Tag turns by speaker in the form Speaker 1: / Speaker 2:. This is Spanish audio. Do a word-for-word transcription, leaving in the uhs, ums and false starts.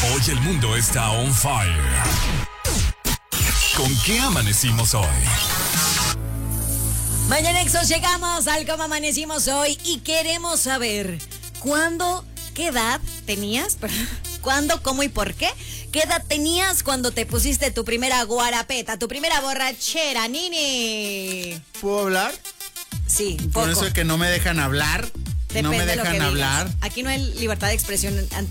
Speaker 1: Hoy el mundo está on fire. ¿Con qué amanecimos hoy?
Speaker 2: Mañanexos, llegamos al cómo amanecimos hoy y queremos saber cuándo, qué edad tenías, cuándo, cómo y por qué. ¿Qué edad tenías cuando te pusiste tu primera guarapeta, tu primera borrachera, Nini?
Speaker 3: ¿Puedo hablar?
Speaker 2: Sí, poco.
Speaker 3: Con eso de que no me dejan hablar.
Speaker 2: Depende
Speaker 3: no me
Speaker 2: de lo
Speaker 3: dejan
Speaker 2: que
Speaker 3: hablar.
Speaker 2: digas. Aquí no hay libertad de expresión ante